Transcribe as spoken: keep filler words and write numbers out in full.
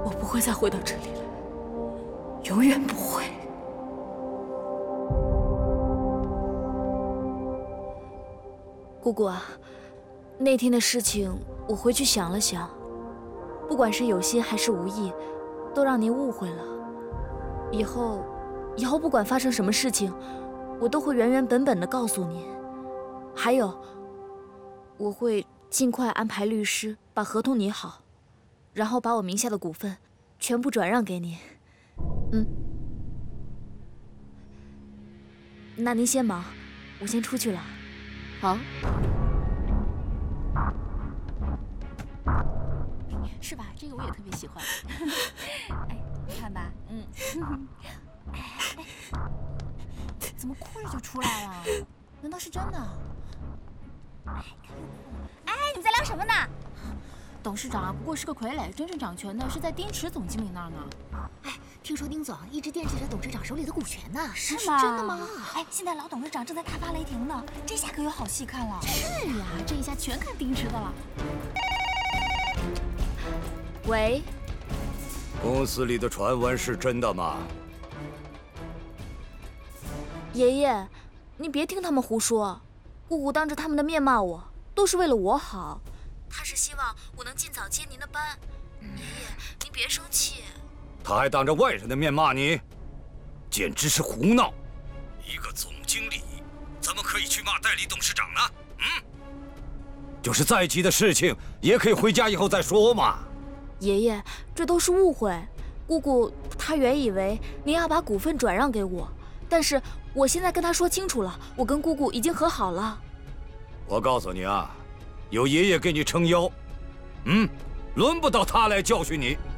我不会再回到这里了，永远不会。姑姑啊，那天的事情我回去想了想，不管是有心还是无意，都让您误会了。以后，以后不管发生什么事情，我都会原原本本的告诉您。还有，我会尽快安排律师把合同拟好，然后把我名下的股份全部转让给您。嗯，那您先忙，我先出去了。好。 是吧？这个我也特别喜欢。哎，你看吧，嗯。哎哎，怎么哭着就出来了？难道是真的？哎，你在聊什么呢？董事长啊，不过是个傀儡，真正掌权的是在丁池总经理那儿呢。 哎，听说丁总一直惦记着董事长手里的股权呢， 是吗？真的吗？ 哎，现在老董事长正在大发雷霆呢，这下可有好戏看了。 是呀，这一下全看丁池的了。 喂， 公司里的传闻是真的吗？ 爷爷，你别听他们胡说。姑姑当着他们的面骂我，都是为了我好。她是希望我能尽早接您的班。爷爷，您别生气。 他还当着外人的面骂你，简直是胡闹！一个总经理怎么可以去骂代理董事长呢？嗯，就是再急的事情，也可以回家以后再说嘛。 爷爷，这都是误会。姑姑她原以为您要把股份转让给我，但是我现在跟她说清楚了，我跟姑姑已经和好了。 我告诉你啊，有爷爷给你撑腰，嗯，轮不到他来教训你。